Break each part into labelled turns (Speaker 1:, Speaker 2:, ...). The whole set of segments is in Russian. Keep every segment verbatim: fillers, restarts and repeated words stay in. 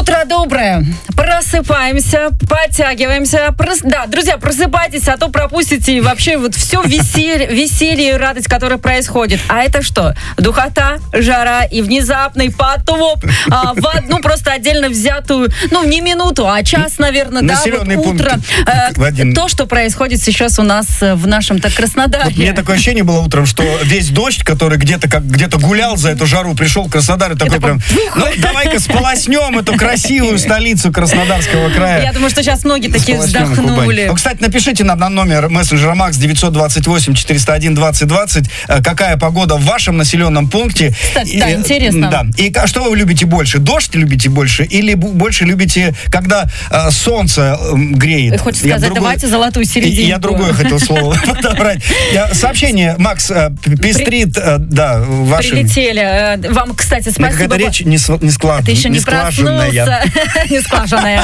Speaker 1: Утро доброе. Просыпаемся, подтягиваемся. Прос... Да, друзья, просыпайтесь, а то пропустите вообще вот все веселье, веселье и радость, которая происходит. А это что? Духота, жара и внезапный потоп а, в одну просто отдельно взятую, ну, не минуту, а час, наверное, да, вот утро. А, то, что происходит сейчас у нас в нашем-то Краснодаре.
Speaker 2: Вот мне такое ощущение было утром, что весь дождь, который где-то как где-то гулял за эту жару, пришел в Краснодар и такой это прям, ну, давай-ка сполоснем эту красивую столицу Краснодарского края.
Speaker 1: Я думаю, что сейчас многие такие вздохнули.
Speaker 2: Ну, кстати, напишите нам на номер мессенджера Макс девятьсот двадцать восемь четыреста один двадцать двадцать, какая погода в вашем населенном пункте.
Speaker 1: Кстати, и, да, интересно.
Speaker 2: Да. И что вы любите больше? Дождь любите больше? Или больше любите, когда э, солнце э, греет?
Speaker 1: Хочешь сказать, другой... давайте золотую середину.
Speaker 2: Я другое хотел слово подобрать. Сообщение, Макс, пестрит, да, вашим...
Speaker 1: Прилетели. Вам, кстати, спасибо.
Speaker 2: Какая-то речь не складная.
Speaker 1: Ты еще не проснулся. Не склаженная.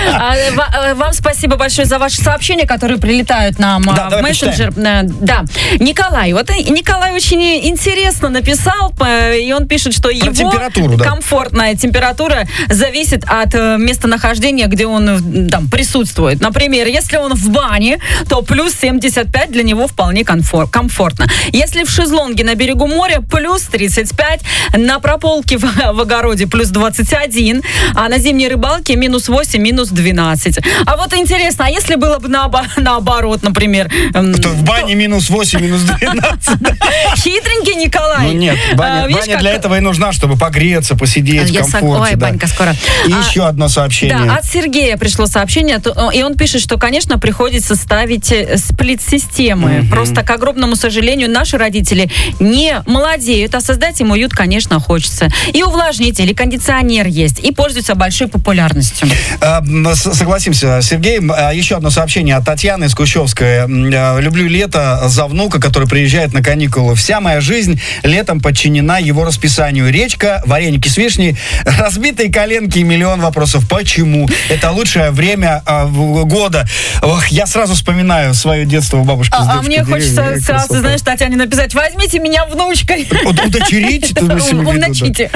Speaker 1: Вам спасибо большое за ваши сообщения, которые прилетают нам в мессенджер. Да. Николай. Вот Николай очень интересно написал, и он пишет, что его комфортная температура зависит от местонахождения, где он там присутствует. Например, если он в бане, то плюс семьдесят пять для него вполне комфор- комфортно. Если в шезлонге на берегу моря, плюс тридцать пять, на прополке в, в огороде плюс двадцать один, а на зимней рыбалке минус восемь, минус двенадцать. А вот интересно, а если было бы наобо- наоборот, например...
Speaker 2: То в бане то... минус восемь, минус двенадцать.
Speaker 1: Хитренький Николай.
Speaker 2: Ну нет, баня, а, видишь, баня как... для этого и нужна, чтобы погреться, посидеть
Speaker 1: Я
Speaker 2: в комфорте.
Speaker 1: Ой,
Speaker 2: да.
Speaker 1: банька скоро.
Speaker 2: И
Speaker 1: а,
Speaker 2: еще одно сообщение.
Speaker 1: Да, от Сергея пришло сообщение, и он пишет, что, конечно, приходится ставить сплит-системы. Угу. Просто, к огромному сожалению, наши родители не молодеют, а создать им уют, конечно, хочется. И увлажнитель, и кондиционер есть, и пользуются большой популярностью.
Speaker 2: А, согласимся с Сергеем. Еще одно сообщение от Татьяны из Кущевской. Люблю лето за внука, который приезжает на каникулы. Вся моя жизнь летом подчинена его расписанию. Речка, вареники с вишней, разбитые коленки и миллион вопросов. Почему? Это лучшее время а, года. Ох, я сразу вспоминаю свое детство у бабушки
Speaker 1: а,
Speaker 2: с
Speaker 1: А мне хочется сразу, знаешь, Татьяне написать: возьмите меня внучкой.
Speaker 2: Удочерите?
Speaker 1: Умночите.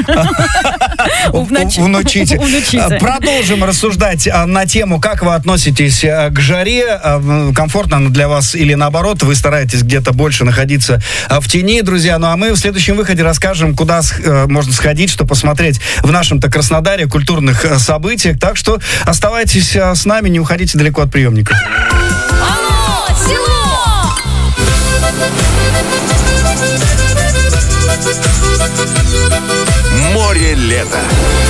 Speaker 2: Унучите. Продолжим рассуждать на тему, как вы относитесь к жаре. Комфортно для вас или наоборот, вы стараетесь где-то больше находиться в тени, друзья. Ну а мы в следующем выходе расскажем, куда можно сходить, что посмотреть в нашем-то Краснодаре, культурных событиях. Так что оставайтесь с нами, не уходите далеко от приемников.
Speaker 3: Алло, село! Море лета.